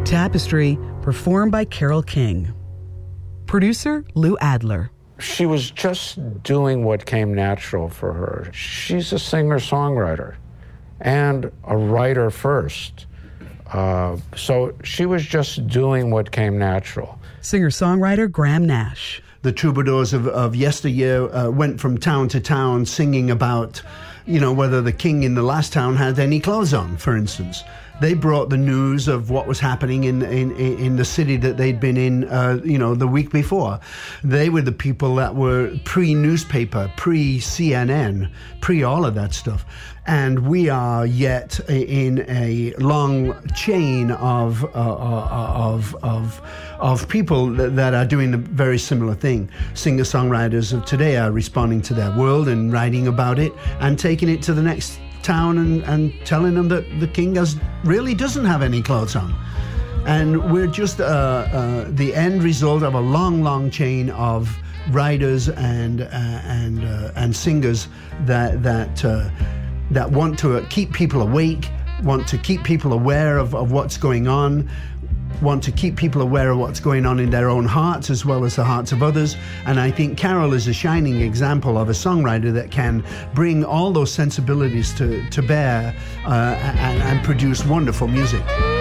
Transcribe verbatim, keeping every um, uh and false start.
Tapestry, performed by Carole King. Producer Lou Adler. She was just doing what came natural for her. She's a singer-songwriter and a writer first. Uh, so she was just doing what came natural. Singer-songwriter Graham Nash. The troubadours of, of yesteryear uh, went from town to town singing about, you know, whether the king in the last town had any clothes on, for instance. They brought the news of what was happening in in, in the city that they'd been in, uh, you know, the week before. They were the people that were pre-newspaper, pre-C N N, pre all of that stuff. And we are yet in a long chain of uh, of of of people that, that are doing a very similar thing. Singer-songwriters of today are responding to their world and writing about it and taking it to the next town and, and telling them that the king has really doesn't have any clothes on. And we're just uh, uh, the end result of a long, long chain of writers and uh, and uh, and singers that that uh, that want to keep people awake, want to keep people aware of, of what's going on, want to keep people aware of what's going on in their own hearts as well as the hearts of others. And I think Carole is a shining example of a songwriter that can bring all those sensibilities to, to bear uh, and, and produce wonderful music.